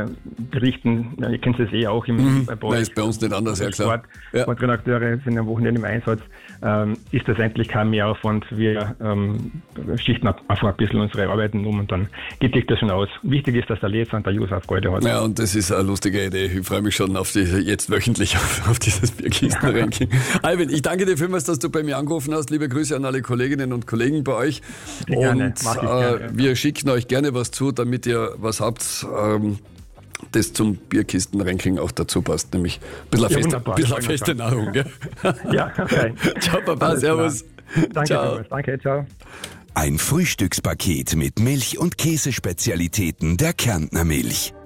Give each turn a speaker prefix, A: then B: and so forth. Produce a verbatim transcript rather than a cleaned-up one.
A: äh, berichten. Ja, ihr kennt es eh auch im
B: Mhm.
A: bei
B: Nein, ist bei uns nicht anders, ja klar.
A: Sport,
B: Ja.
A: Sportredakteure sind am Wochenende im Einsatz. Ähm, ist das eigentlich kein Mehraufwand. Wir ähm, schichten ab, einfach ein bisschen unsere Arbeiten um und dann geht sich das schon aus. Wichtig ist, dass der Leser und der User Freude hat.
B: Ja, und das ist eine lustige Idee. Ich freue mich schon auf die, jetzt wöchentlich auf, auf dieses Bierkisten-Ranking. Alvin, ich danke dir vielmals, dass du bei mir angerufen hast. Liebe Grüße an alle Kolleginnen und Kollegen bei euch.
A: Gerne,
B: und
A: mach ich
B: äh,
A: gerne.
B: wir schicken euch gerne was zu, damit ihr was habt, ähm, das zum Bierkisten-Ranking auch dazu passt. Nämlich ein bisschen eine
A: Ja,
B: feste,
A: wunderbar.
B: bisschen eine feste Nahrung. Gell?
A: Ja, okay.
B: Ciao, Papa,
A: Alles
B: servus.
A: klar. Danke,
B: Ciao.
A: servus. Danke, ciao.
C: Ein Frühstückspaket mit Milch- und Käsespezialitäten der Kärntner Milch.